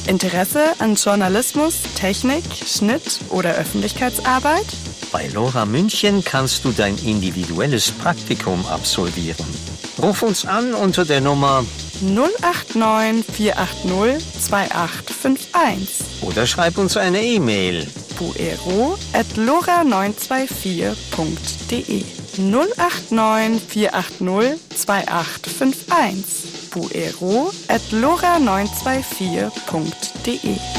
Interesse an Journalismus, Technik, Schnitt oder Öffentlichkeitsarbeit? Bei LoRa München kannst du dein individuelles Praktikum absolvieren. Ruf uns an unter der Nummer 089 480 2851 oder schreib uns eine E-Mail. buero@lora924.de 089 480 2851 buero@lora924.de